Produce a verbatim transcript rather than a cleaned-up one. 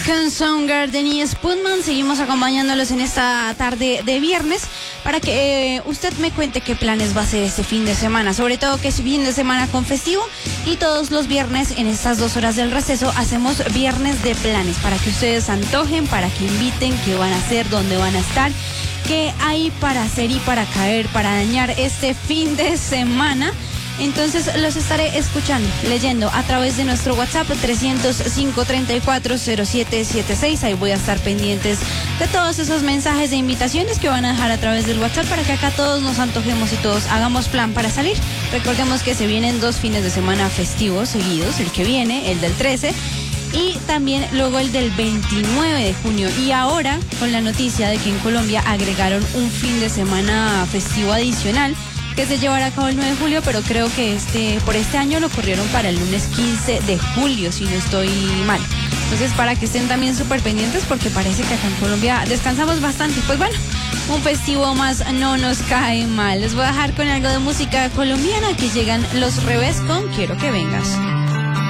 con Soundgarden y Sputman. Seguimos acompañándolos en esta tarde de viernes para que eh, usted me cuente qué planes va a hacer este fin de semana. Sobre todo que es fin de semana con festivo y todos los viernes en estas dos horas del receso hacemos viernes de planes para que ustedes antojen, para que inviten, qué van a hacer, dónde van a estar, qué hay para hacer y para caer, para dañar este fin de semana. Entonces los estaré escuchando, leyendo a través de nuestro WhatsApp tres cero cinco, treinta y cuatro, cero siete siete seis. Ahí voy a estar pendientes de todos esos mensajes de invitaciones que van a dejar a través del WhatsApp para que acá todos nos antojemos y todos hagamos plan para salir. Recordemos que se vienen dos fines de semana festivos seguidos, el que viene, el del trece y también luego el del veintinueve de junio. Y ahora con la noticia de que en Colombia agregaron un fin de semana festivo adicional que se llevará a cabo el nueve de julio, pero creo que este por este año lo corrieron para el lunes quince de julio, si no estoy mal. Entonces, para que estén también súper pendientes, porque parece que acá en Colombia descansamos bastante. Pues bueno, un festivo más no nos cae mal. Les voy a dejar con algo de música colombiana, que llegan Los Revés con Quiero que vengas.